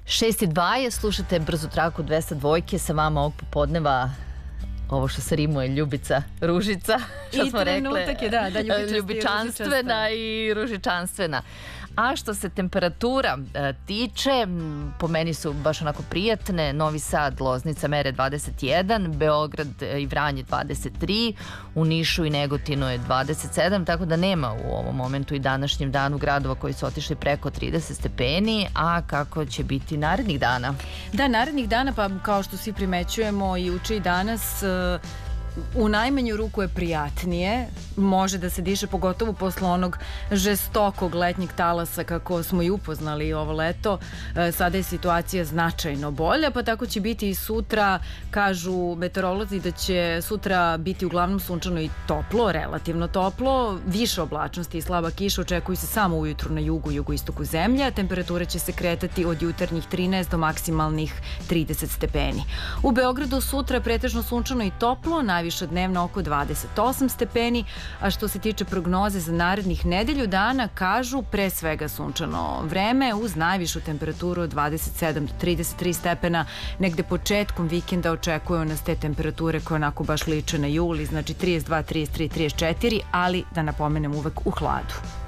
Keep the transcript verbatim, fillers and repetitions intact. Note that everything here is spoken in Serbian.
šest i dva je, slušate Brzu traku dvesta dvojke, sa vama ovog popodneva, ovo što se rimuje, Ljubica, Ružica, što I smo rekli, trenutak je, da, da, ljubičasta i ljubičanstvena i ružičanstvena. A što se temperatura e, tiče, m, po meni su baš onako prijatne. Novi Sad, Loznica mere dvadeset jedan, Beograd i Vranje dvadeset tri, u Nišu i Negotinu je dvadeset sedam, tako da nema u ovom momentu i današnjem danu gradova koji su otišli preko trideset stepeni. A kako će biti narednih dana? Da, narednih dana, pa kao što svi primećujemo i juče i danas, e, u najmanju ruku je prijatnije, može da se diše, pogotovo posle onog žestokog letnjeg talasa kako smo i upoznali ovo leto. E, sada je situacija značajno bolja, pa tako će biti i sutra. Kažu meteorolozi da će sutra biti uglavnom sunčano i toplo, relativno toplo, više oblačnosti i slaba kiša očekuju se samo ujutru na jugu i jugoistoku zemlje, a temperatura će se kretati od jutarnjih trinaest do maksimalnih trideset stepeni. U Beogradu sutra pretežno sunčano i toplo, najviše dnevno oko dvadeset osam stepeni, a što se tiče prognoze za narednih nedelju dana, kažu pre svega sunčano vreme uz najvišu temperaturu od dvadeset sedam do trideset tri stepena. Negde početkom vikenda očekuju nas te temperature koje onako baš liče na juli, znači trideset dva, trideset tri, trideset četiri, ali da napomenem uvek u hladu.